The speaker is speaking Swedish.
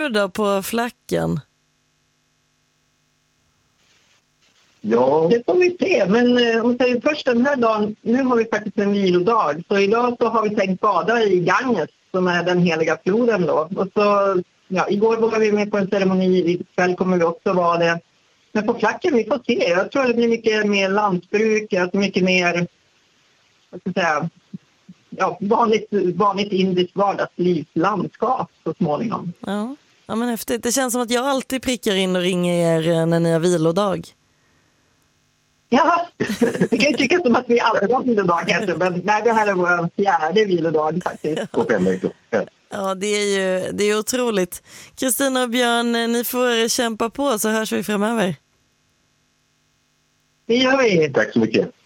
då på flacken? Ja, det får vi se. Men om vi säger först den här dagen, nu har vi faktiskt en vilodag. Så idag så har vi tänkt bada i Ganges, som är den heliga floden då. Och så, ja, igår var vi med på en ceremoni, ikväll kommer vi också vara det. Men på flacken, vi får se. Jag tror det blir mycket mer lantbruk, alltså mycket mer, vad ska jag säga, ja, vanligt indiskt vardagsliv, landskap så småningom. Ja, men häftigt. Det känns som att jag alltid prickar in och ringer er när ni har vilodag. Ja, det kan ju tyckas som att vi aldrig har vilodag kanske, men nej, det här är vår 4:e vilodag faktiskt. På 5 veckor. Ja, det är otroligt. Kristina och Björn, ni får kämpa på så hörs vi framöver. Det gör vi. Tack så mycket.